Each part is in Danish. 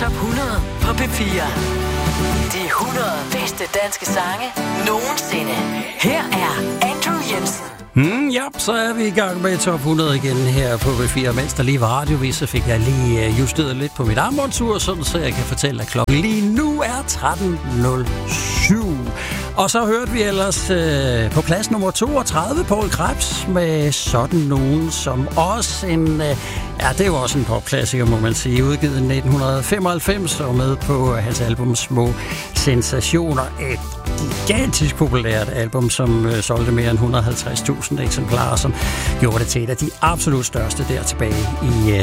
Top 100 på P4. De 100 bedste danske sange nogensinde. Her er Andrew Jensen. Ja, så er vi i gang med Top 100 igen her på V4. Mens der lige var radiovis, så fik jeg lige justeret lidt på mit armbåndsur, sådan så jeg kan fortælle, at klokken lige nu er 13.07. Og så hørte vi ellers på plads nummer 32, Poul Krebs, med Sådan Nogen, som også en... det er jo også en popklassiker, må man sige, udgivet i 1995 og med på hans album Små Sensationer. Et gigantisk populært album, som solgte mere end 150.000 eksemplarer, som gjorde det til et af de absolut største der tilbage i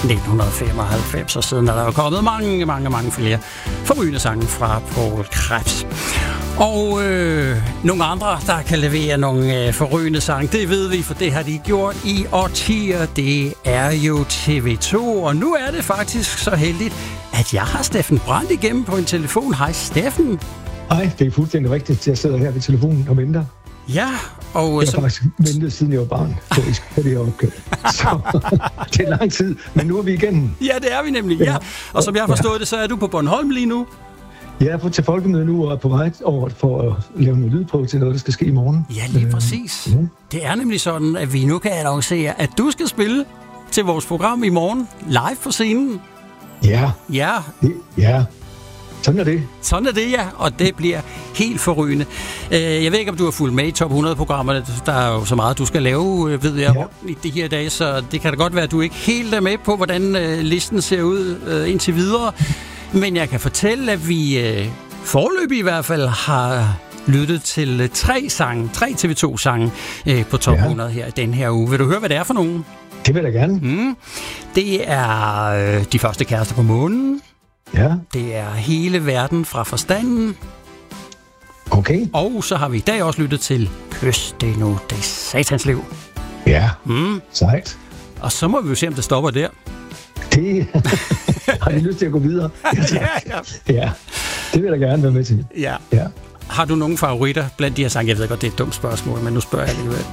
1995. Og siden er der jo kommet mange flere forrygende sange fra Poul Krebs. Og nogle andre, der kan levere nogle forrygende sange, det ved vi, for det har de gjort i årtier. Det er jo TV2, og nu er det faktisk så heldigt, at jeg har Steffen Brandt igennem på en telefon. Hej Steffen. Hej, det er fuldstændig rigtigt. Jeg sidder her ved telefonen og venter. Ja, og... Jeg har faktisk ventet, siden jeg var barn, på I skulle have det opkørt. Så det er lang tid, men nu er vi igennem. Ja, det er vi nemlig, ja. Og som jeg har forstået det, så er du på Bornholm lige nu. Jeg er til folkemøde nu og er på vej over for at lave noget lydprøve til noget, der skal ske i morgen. Ja, lige præcis. Det er nemlig sådan, at vi nu kan annoncere, at du skal spille til vores program i morgen live på scenen. Ja. Ja. Ja. Sådan er det. Sådan er det, ja. Og det bliver helt forrygende. Jeg ved ikke, om du har fulgt med i Top 100-programmerne. Der er jo så meget, du skal lave, ved jeg, i de her dage. Så det kan da godt være, at du ikke helt er med på, hvordan listen ser ud indtil videre. Men jeg kan fortælle, at vi foreløbig i hvert fald har lyttet til 3 TV2-sange på Top 100 her i den her uge. Vil du høre, hvad det er for nogen? Det vil jeg gerne. Det er De første kærester på månen. Ja. Det er Hele verden fra forstanden. Okay. Og så har vi i dag også lyttet til Kys, det er nu det satans liv. Ja, sejt. Og så må vi jo se, om det stopper der. Det har I lyst til at gå videre? Ja, det vil jeg gerne være med til. Ja. Har du nogle favoritter blandt de her sange? Jeg ved godt, det er et dumt spørgsmål, men nu spørger jeg alligevel.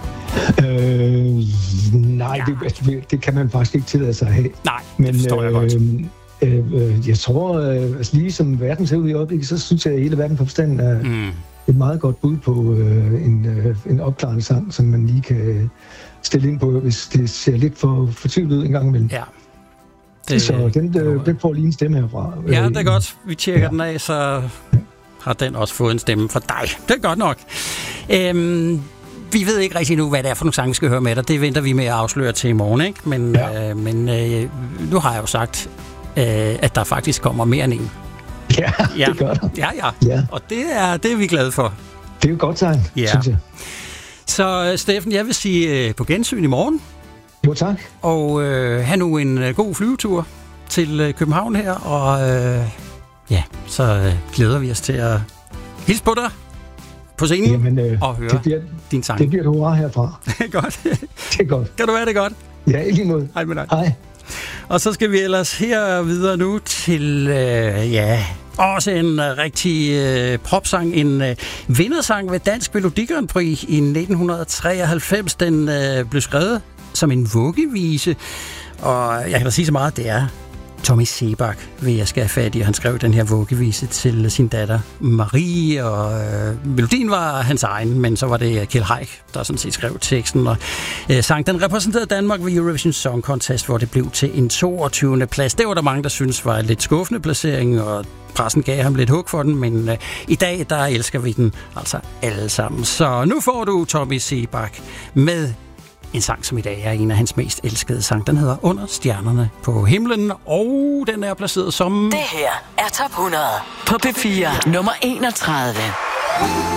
Nej, det kan man faktisk ikke tillade sig at have. Nej, det forstår jeg godt. Jeg tror, lige som verden ser ud i øjeblikket, så synes jeg, at Hele verden på forstanden er et meget godt bud på en opklarende sang, som man lige kan stille ind på, hvis det ser lidt for tvivlet ud en gang imellem. Ja. Så den får lige en stemme herfra. Ja, det er godt. Vi tjekker den af, så har den også fået en stemme fra dig. Det er godt nok. Vi ved ikke rigtig nu, hvad det er for nogle sange, vi skal høre med dig. Det venter vi med at afsløre til i morgen, ikke? Men nu har jeg jo sagt, at der faktisk kommer mere end en. Ja, det gør der. Ja. Og det er vi glade for. Det er jo godt tegn, synes jeg. Så Steffen, jeg vil sige på gensyn i morgen. Jo, tak. Og have nu en god flyvetur til København her, og så glæder vi os til at hilse på dig på scenen og høre din sang. Det bliver et hurra herfra. Godt. Det er godt. Kan du have det godt? Ja, i lige måde. Hej med dig. Hej. Og så skal vi ellers her videre nu til, også en rigtig popsang, en vindersang ved Dansk Melodi Grand Prix i 1993. Den blev skrevet som en vuggevise, og jeg kan da sige så meget, det er Tommy Sebak, vil jeg skal have fat i. Han skrev den her vuggevise til sin datter Marie, og melodien var hans egen, men så var det Kjeld Haik, der sådan set skrev teksten, og sang. Den repræsenterede Danmark ved Eurovision Song Contest, hvor det blev til en 22. plads. Det var der mange, der synes var en lidt skuffende placering, og pressen gav ham lidt hug for den, men i dag, der elsker vi den altså alle sammen. Så nu får du Tommy Sebak med en sang, som i dag er en af hans mest elskede sang. Den hedder Under stjernerne på himlen, og den er placeret som... Det her er Top 100 på P4 nummer 31.